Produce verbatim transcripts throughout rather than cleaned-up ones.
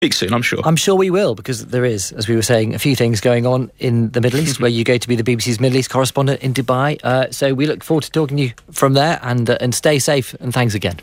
Speak soon, I'm sure. I'm sure we will, because there is, as we were saying, a few things going on in the Middle East, where you go to be the B B C's Middle East correspondent in Dubai. Uh, so we look forward to talking to you from there, and uh, and stay safe, and thanks again.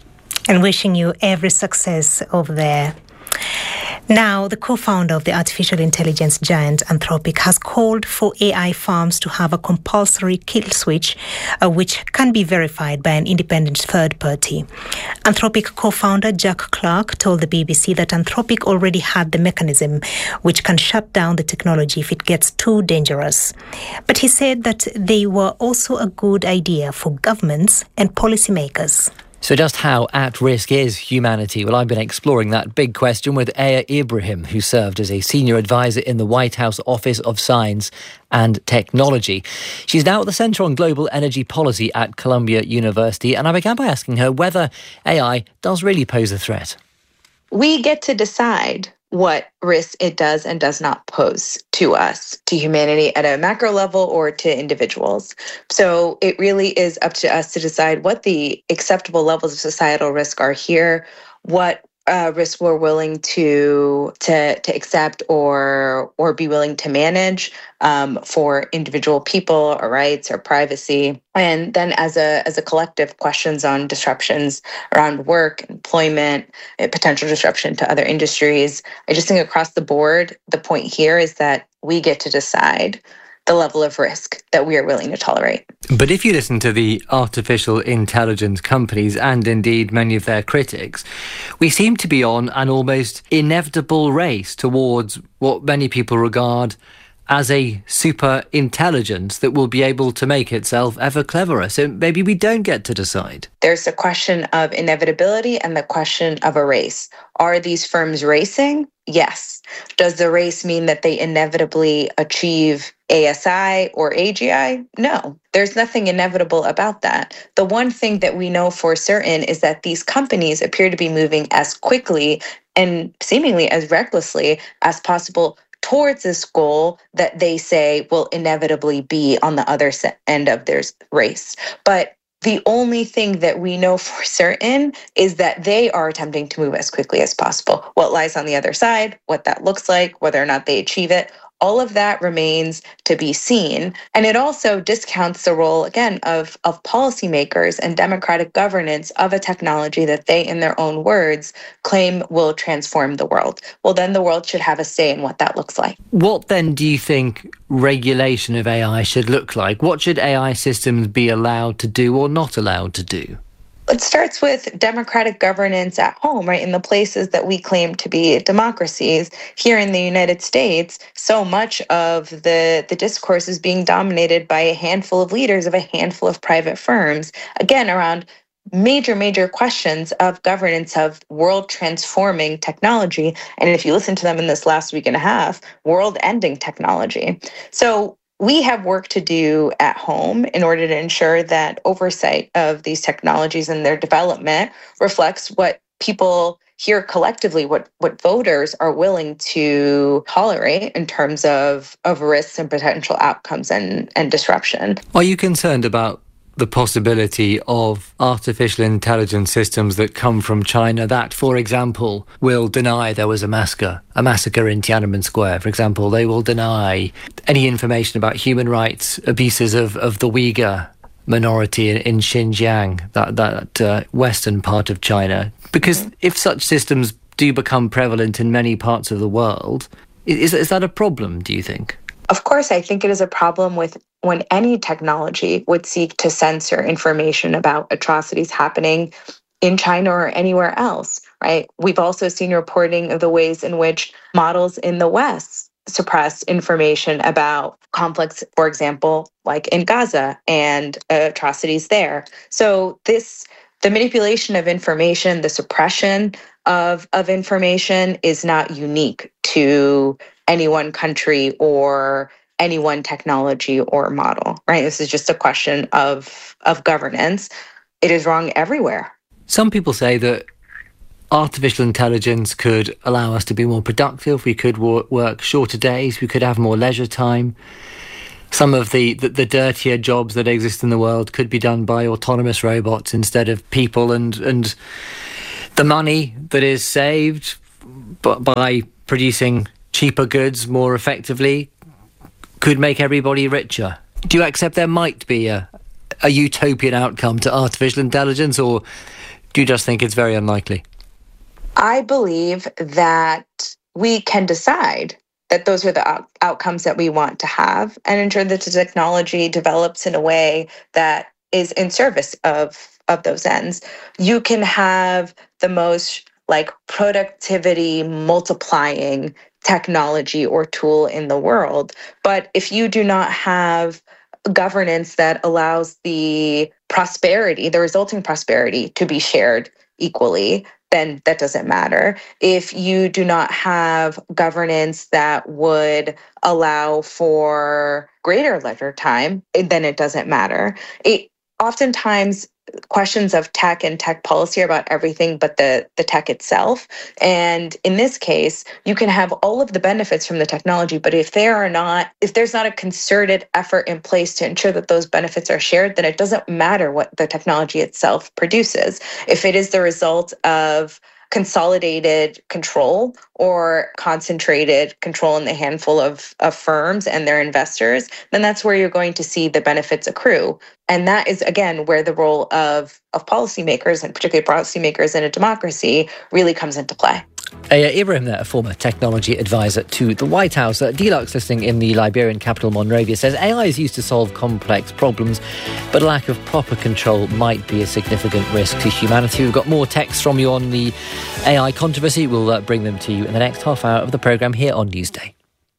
And wishing you every success over there. Now, the co-founder of the artificial intelligence giant Anthropic has called for A I farms to have a compulsory kill switch, uh, which can be verified by an independent third party. Anthropic co-founder Jack Clark told the B B C that Anthropic already had the mechanism which can shut down the technology if it gets too dangerous. But he said that they were also a good idea for governments and policymakers. So just how at risk is humanity? Well, I've been exploring that big question with Aya Ibrahim, who served as a senior advisor in the White House Office of Science and Technology. She's now at the Centre on Global Energy Policy at Columbia University, and I began by asking her whether A I does really pose a threat. We get to decide what risk it does and does not pose to us, to humanity at a macro level or to individuals. So it really is up to us to decide what the acceptable levels of societal risk are here, what uh, risk we're willing to to to accept or or be willing to manage um, for individual people or rights or privacy. And then as a as a collective, questions on disruptions around work, employment, potential disruption to other industries. I just think across the board, the point here is that we get to decide the level of risk that we are willing to tolerate. But if you listen to the artificial intelligence companies and indeed many of their critics, we seem to be on an almost inevitable race towards what many people regard as a super intelligence that will be able to make itself ever cleverer. So maybe we don't get to decide. There's the question of inevitability and the question of a race. Are these firms racing? Yes. Does the race mean that they inevitably achieve A S I or A G I? No. There's nothing inevitable about that. The one thing that we know for certain is that these companies appear to be moving as quickly and seemingly as recklessly as possible towards this goal that they say will inevitably be on the other end of their race. But the only thing that we know for certain is that they are attempting to move as quickly as possible. What lies on the other side, what that looks like, whether or not they achieve it, all of that remains to be seen. And it also discounts the role, again, of, of policymakers and democratic governance of a technology that they, in their own words, claim will transform the world. Well, then the world should have a say in what that looks like. What then do you think regulation of A I should look like? What should A I systems be allowed to do or not allowed to do? It starts with democratic governance at home, right? In the places that we claim to be democracies. Here in the United States, so much of the, the discourse is being dominated by a handful of leaders of a handful of private firms, again, around major, major questions of governance of world-transforming technology. And if you listen to them in this last week and a half, world-ending technology. So we have work to do at home in order to ensure that oversight of these technologies and their development reflects what people here collectively, what, what voters are willing to tolerate in terms of, of risks and potential outcomes and, and disruption. Are you concerned about the possibility of artificial intelligence systems that come from China that, for example, will deny there was a massacre, a massacre in Tiananmen Square, for example? They will deny any information about human rights abuses of, of the Uyghur minority in, in Xinjiang, that, that uh, western part of China. Because mm-hmm. if such systems do become prevalent in many parts of the world, is, is that a problem, do you think? Of course, I think it is a problem with when any technology would seek to censor information about atrocities happening in China or anywhere else, right? We've also seen reporting of the ways in which models in the West suppress information about conflicts, for example, like in Gaza and atrocities there. So this, the manipulation of information, the suppression of, of information is not unique to any one country or any one technology or model, right? This is just a question of, of governance. It is wrong everywhere. Some people say that artificial intelligence could allow us to be more productive. We could work shorter days. We could have more leisure time. Some of the, the, the dirtier jobs that exist in the world could be done by autonomous robots instead of people. And, and the money that is saved b- by producing cheaper goods more effectively, could make everybody richer. Do you accept there might be a, a utopian outcome to artificial intelligence, or do you just think it's very unlikely? I believe that we can decide that those are the out- outcomes that we want to have and ensure that the technology develops in a way that is in service of, of those ends. You can have the most like productivity multiplying technology or tool in the world, but if you do not have governance that allows the prosperity, the resulting prosperity, to be shared equally, then that doesn't matter. If you do not have governance that would allow for greater leisure time, then it doesn't matter. It, oftentimes, questions of tech and tech policy are about everything but the, the tech itself. And in this case, you can have all of the benefits from the technology, but if there are not, if there's not a concerted effort in place to ensure that those benefits are shared, then it doesn't matter what the technology itself produces. If it is the result of consolidated control or concentrated control in the handful of, of firms and their investors, then that's where you're going to see the benefits accrue. And that is, again, where the role of, of policymakers, and particularly policymakers in a democracy, really comes into play. Uh, Ibrahim there, a former technology advisor to the White House. Uh, Deluxe, listening in the Liberian capital Monrovia, says A I is used to solve complex problems, but a lack of proper control might be a significant risk to humanity. We've got more texts from you on the A I controversy. We'll uh, bring them to you in the next half hour of the programme here on Newsday.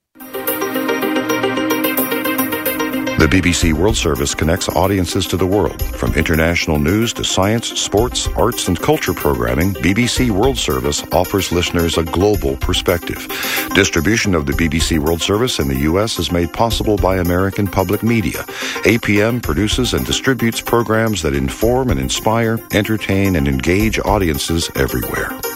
The B B C World Service connects audiences to the world. From international news to science, sports, arts and culture programming, B B C World Service offers listeners a global perspective. Distribution of the B B C World Service in the U S is made possible by American Public Media. A P M produces and distributes programs that inform and inspire, entertain and engage audiences everywhere.